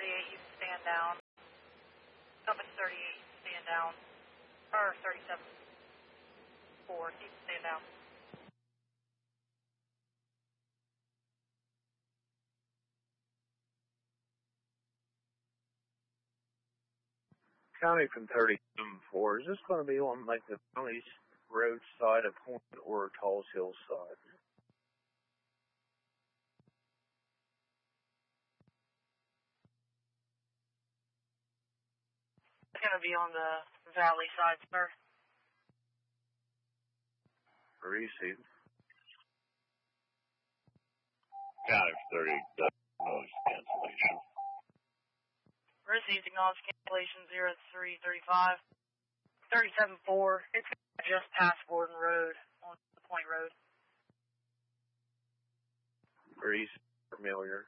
38, you stand down. Compass 38, you stand down. Or 37-4, you stand down. County from 37-4, is this going to be on like the county's road side of Point or Talls Hill side? It's going to be on the valley side, sir. Receive. County from 38, noise cancellation. Received acknowledged cancellation 0335. 37-4, it's just past Gordon Road on the Point Road. Receive. Familiar.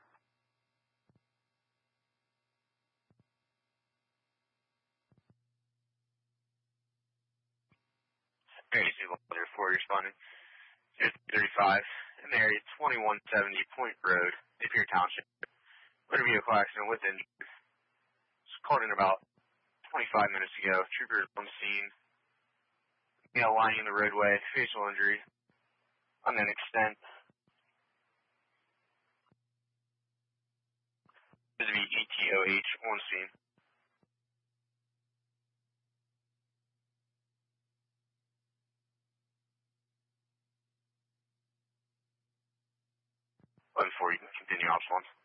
Receive 4, responding. 35 in the area 2170 Point Road, Napier Township. Motor vehicle accident with injuries. Called in about 25 minutes ago. Troopers on scene. Male lying in the roadway, facial injury. Unknown extent. This would be ETOH on scene. You can continue ops 1.